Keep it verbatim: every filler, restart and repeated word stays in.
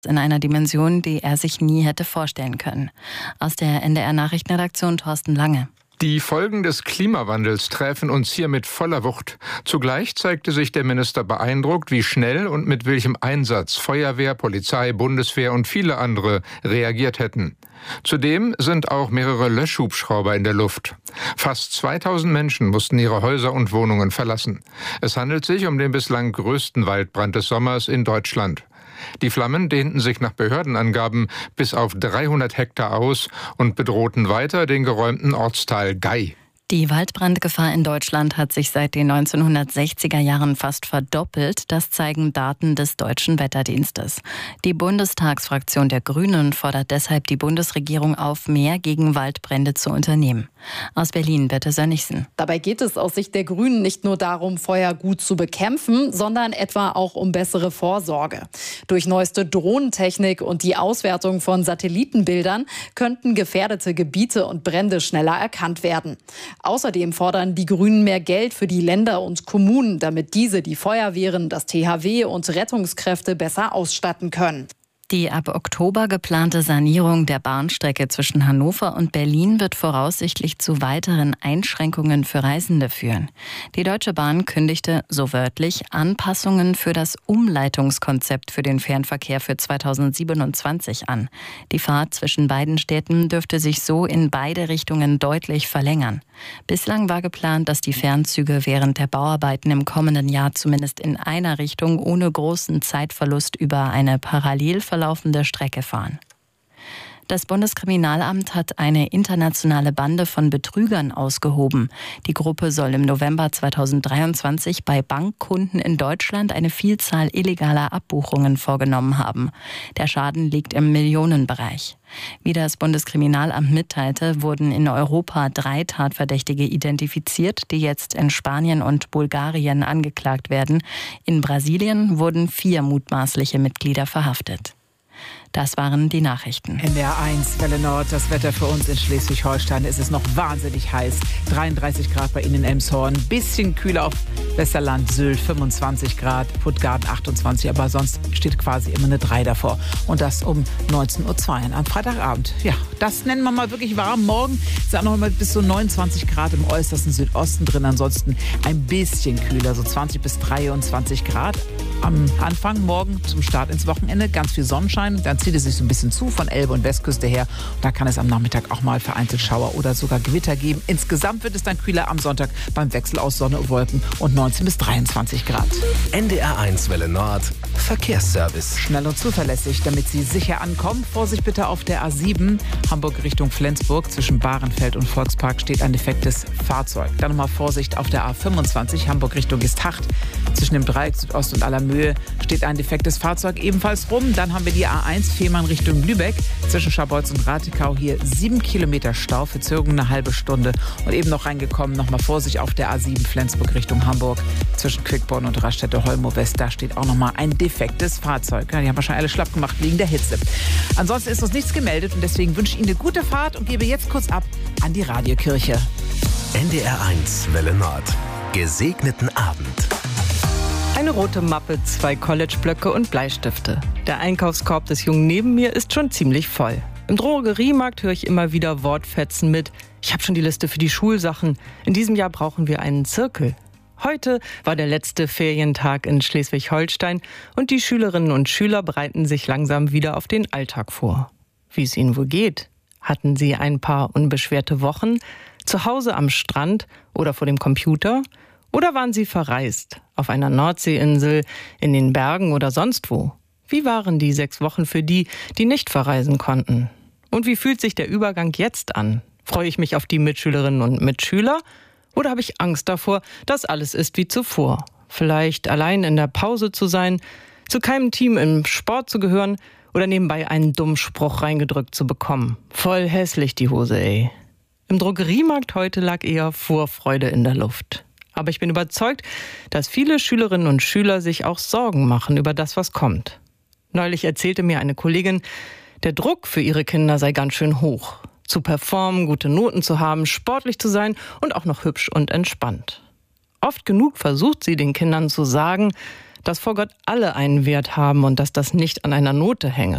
in einer Dimension, die er sich nie hätte vorstellen können. Aus der N D R-Nachrichtenredaktion Thorsten Lange. Die Folgen des Klimawandels treffen uns hier mit voller Wucht. Zugleich zeigte sich der Minister beeindruckt, wie schnell und mit welchem Einsatz Feuerwehr, Polizei, Bundeswehr und viele andere reagiert hätten. Zudem sind auch mehrere Löschhubschrauber in der Luft. Fast zweitausend Menschen mussten ihre Häuser und Wohnungen verlassen. Es handelt sich um den bislang größten Waldbrand des Sommers in Deutschland. Die Flammen dehnten sich nach Behördenangaben bis auf dreihundert Hektar aus und bedrohten weiter den geräumten Ortsteil Gay. Die Waldbrandgefahr in Deutschland hat sich seit den neunzehnhundertsechziger Jahren fast verdoppelt. Das zeigen Daten des Deutschen Wetterdienstes. Die Bundestagsfraktion der Grünen fordert deshalb die Bundesregierung auf, mehr gegen Waldbrände zu unternehmen. Aus Berlin, Birte Sönnigsen. Dabei geht es aus Sicht der Grünen nicht nur darum, Feuer gut zu bekämpfen, sondern etwa auch um bessere Vorsorge. Durch neueste Drohnentechnik und die Auswertung von Satellitenbildern könnten gefährdete Gebiete und Brände schneller erkannt werden. Außerdem fordern die Grünen mehr Geld für die Länder und Kommunen, damit diese die Feuerwehren, das T H W und Rettungskräfte besser ausstatten können. Die ab Oktober geplante Sanierung der Bahnstrecke zwischen Hannover und Berlin wird voraussichtlich zu weiteren Einschränkungen für Reisende führen. Die Deutsche Bahn kündigte, so wörtlich, Anpassungen für das Umleitungskonzept für den Fernverkehr für zweitausendsiebenundzwanzig an. Die Fahrt zwischen beiden Städten dürfte sich so in beide Richtungen deutlich verlängern. Bislang war geplant, dass die Fernzüge während der Bauarbeiten im kommenden Jahr zumindest in einer Richtung ohne großen Zeitverlust über eine parallel verlaufende Strecke fahren. Das Bundeskriminalamt hat eine internationale Bande von Betrügern ausgehoben. Die Gruppe soll im November zweitausenddreiundzwanzig bei Bankkunden in Deutschland eine Vielzahl illegaler Abbuchungen vorgenommen haben. Der Schaden liegt im Millionenbereich. Wie das Bundeskriminalamt mitteilte, wurden in Europa drei Tatverdächtige identifiziert, die jetzt in Spanien und Bulgarien angeklagt werden. In Brasilien wurden vier mutmaßliche Mitglieder verhaftet. Das waren die Nachrichten. N D R eins, Welle Nord, das Wetter für uns in Schleswig-Holstein. Es ist noch wahnsinnig heiß. dreiunddreißig Grad bei Ihnen in Elmshorn. Bisschen kühler auf Westerland, Sylt, fünfundzwanzig Grad, Puttgarden achtundzwanzig. Aber sonst steht quasi immer eine drei davor. Und das um neunzehn Uhr zwei am Freitagabend. Ja, das nennen wir mal wirklich warm. Morgen ist auch noch mal bis zu neunundzwanzig Grad im äußersten Südosten drin. Ansonsten ein bisschen kühler, so zwanzig bis dreiundzwanzig Grad. Am Anfang morgen zum Start ins Wochenende ganz viel Sonnenschein. Dann zieht es sich so ein bisschen zu von Elbe und Westküste her. Da kann es am Nachmittag auch mal vereinzelt Schauer oder sogar Gewitter geben. Insgesamt wird es dann kühler am Sonntag beim Wechsel aus Sonne und Wolken und neunzehn bis dreiundzwanzig Grad. N D R eins Welle Nord, Verkehrsservice. Schnell und zuverlässig, damit Sie sicher ankommen. Vorsicht bitte auf der A sieben, Hamburg Richtung Flensburg. Zwischen Bahrenfeld und Volkspark steht ein defektes Fahrzeug. Dann nochmal Vorsicht auf der A fünfundzwanzig, Hamburg Richtung Gestacht. Zwischen dem Dreieck Südost und Allermöhe steht ein defektes Fahrzeug ebenfalls rum. Dann haben wir die A eins, Fehmarn Richtung Lübeck. Zwischen Scharbeutz und Rathekau hier sieben Kilometer Stau, Verzögerung eine halbe Stunde. Und eben noch reingekommen, nochmal Vorsicht auf der A sieben, Flensburg Richtung Hamburg. Zwischen Quickborn und Raststätte-Holmow West, da steht auch nochmal ein defektes Fahrzeug. Ja, die haben wahrscheinlich alle schlapp gemacht wegen der Hitze. Ansonsten ist uns nichts gemeldet und deswegen wünsche ich Ihnen eine gute Fahrt und gebe jetzt kurz ab an die Radiokirche. N D R eins Welle Nord. Gesegneten Abend. Eine rote Mappe, zwei Collegeblöcke und Bleistifte. Der Einkaufskorb des Jungen neben mir ist schon ziemlich voll. Im Drogeriemarkt höre ich immer wieder Wortfetzen mit: Ich habe schon die Liste für die Schulsachen. In diesem Jahr brauchen wir einen Zirkel. Heute war der letzte Ferientag in Schleswig-Holstein und die Schülerinnen und Schüler bereiten sich langsam wieder auf den Alltag vor. Wie es ihnen wohl geht? Hatten sie ein paar unbeschwerte Wochen? Zu Hause am Strand oder vor dem Computer? Oder waren sie verreist? Auf einer Nordseeinsel, in den Bergen oder sonst wo? Wie waren die sechs Wochen für die, die nicht verreisen konnten? Und wie fühlt sich der Übergang jetzt an? Freue ich mich auf die Mitschülerinnen und Mitschüler? Oder habe ich Angst davor, dass alles ist wie zuvor? Vielleicht allein in der Pause zu sein, zu keinem Team im Sport zu gehören oder nebenbei einen dummen Spruch reingedrückt zu bekommen. Voll hässlich die Hose, ey. Im Drogeriemarkt heute lag eher Vorfreude in der Luft. Aber ich bin überzeugt, dass viele Schülerinnen und Schüler sich auch Sorgen machen über das, was kommt. Neulich erzählte mir eine Kollegin, der Druck für ihre Kinder sei ganz schön hoch. Zu performen, gute Noten zu haben, sportlich zu sein und auch noch hübsch und entspannt. Oft genug versucht sie den Kindern zu sagen, dass vor Gott alle einen Wert haben und dass das nicht an einer Note hänge.